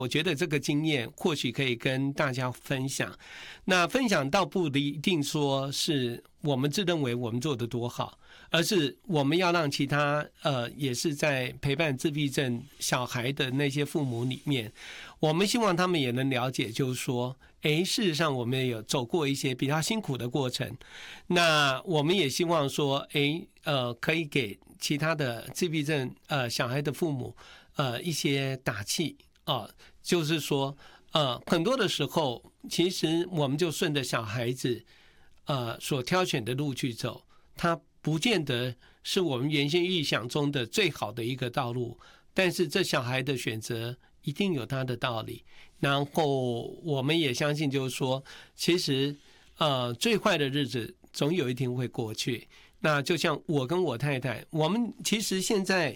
我觉得这个经验或许可以跟大家分享。那分享倒不一定说是我们自认为我们做得多好，而是我们要让其他也是在陪伴自闭症小孩的那些父母里面，我们希望他们也能了解，就是说事实上我们也有走过一些比较辛苦的过程。那我们也希望说可以给其他的自闭症小孩的父母一些打气就是说很多的时候其实我们就顺着小孩子所挑选的路去走，它不见得是我们原先预想中的最好的一个道路，但是这小孩的选择一定有他的道理。然后我们也相信就是说其实最坏的日子总有一天会过去。那就像我跟我太太，我们其实现在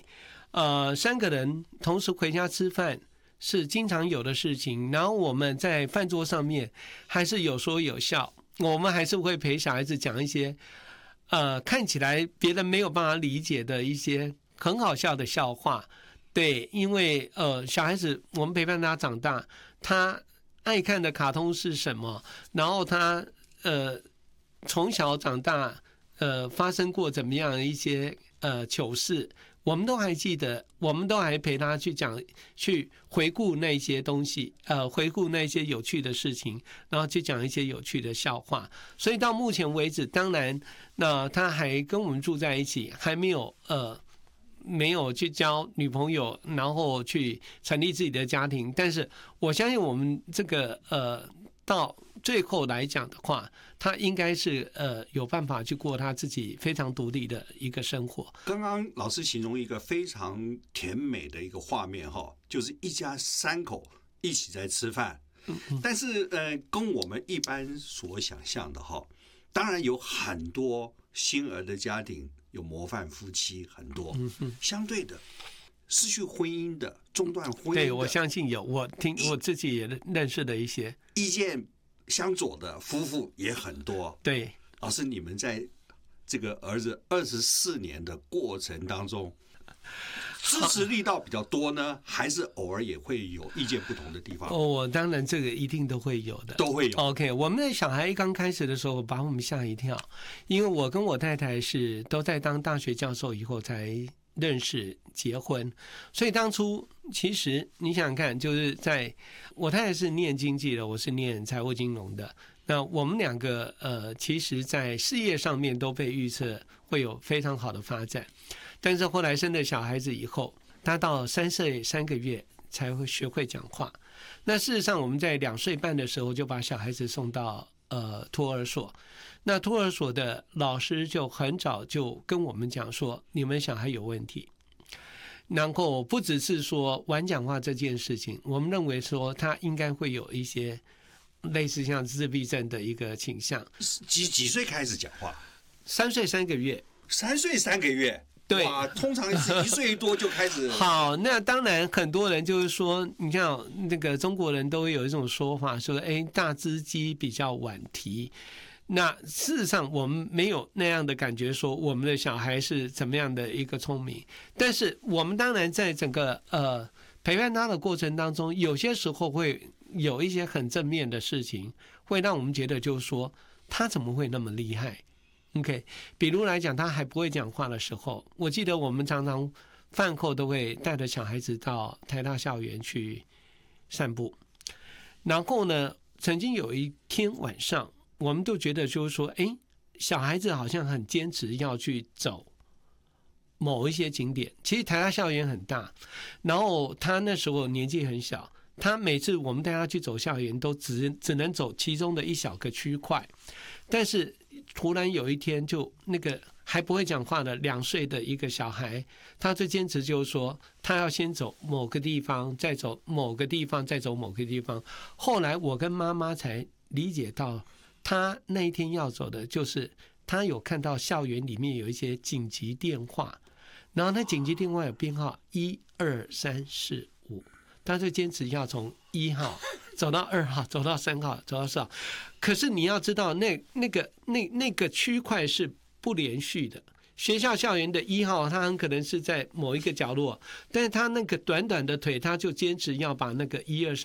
3个人同时回家吃饭是经常有的事情，然后我们在饭桌上面还是有说有笑，我们还是会陪小孩子讲一些看起来别人没有办法理解的一些很好笑的笑话。对，因为小孩子我们陪伴他长大，他爱看的卡通是什么，然后他从小长大发生过怎么样的一些糗事，我们都还记得，我们都还陪他去讲，去回顾那些东西，回顾那些有趣的事情，然后去讲一些有趣的笑话。所以到目前为止，当然，那他还跟我们住在一起，还没有去交女朋友，然后去成立自己的家庭。但是我相信我们这个到最后来讲的话，他应该是有办法去过他自己非常独立的一个生活。 刚刚老师形容一个非常甜美的一个画面就是一家3口一起在吃饭。但是跟我们一般所想象的当然有很多新儿的家庭有模范夫妻，很多相对的失去婚姻的、中断婚姻的， 对，我相信有，我自己也认识的一些意见相左的夫妇也很多。 对， 老师，你们在这个儿子24年的过程当中，支持力道比较多呢，还是偶尔也会有意见不同的地方？ 当然这个一定都会有的， 都会有。 OK， 我们的小孩刚开始的时候把我们吓一跳，因为我跟我太太是都在当大学教授以后才认识结婚，所以当初其实你想想看，就是在我太太是念经济的，我是念财务金融的，那我们2个其实在事业上面都被预测会有非常好的发展。但是后来生了小孩子以后，他到3岁3个月才会学会讲话。那事实上我们在2岁半的时候就把小孩子送到托儿所，那托儿所的老师就很早就跟我们讲说，你们小孩有问题。然后不只是说晚讲话这件事情，我们认为说他应该会有一些类似像自闭症的一个倾向。 几岁开始讲话 ？3岁3个月。 3岁3个月。 对， 通常是1岁多就开始。 好，那当然很多人就是说，你看那个中国人都会有一种说法，说大只鸡比较晚提。那事实上我们没有那样的感觉，说我们的小孩是怎么样的一个聪明。但是我们当然在整个陪伴他的过程当中，有些时候会有一些很正面的事情，会让我们觉得就是说他怎么会那么厉害。OK， 比如来讲，他还不会讲话的时候，我记得我们常常饭后都会带着小孩子到台大校园去散步。然后呢，曾经有一天晚上，我们都觉得就是说，小孩子好像很坚持要去走某一些景点。其实台大校园很大，然后他那时候年纪很小，他每次我们带他去走校园，都只能走其中的一小个区块。但是突然有一天，就那个还不会讲话的2岁的一个小孩，他最坚持就是说，他要先走某个地方，再走某个地方，再走某个地方。后来我跟妈妈才理解到，他那一天要走的就是他有看到校园里面有一些紧急电话，然后那紧急电话有编号1、2、3、4、5，他就坚持要从1号走到2号，走到3号，走到4号。可是你要知道，那个区块是不连续的， 学校校园的1号，他很可能是在某一个角落，但是他那个短短的腿，他就坚持要把那个1、2、3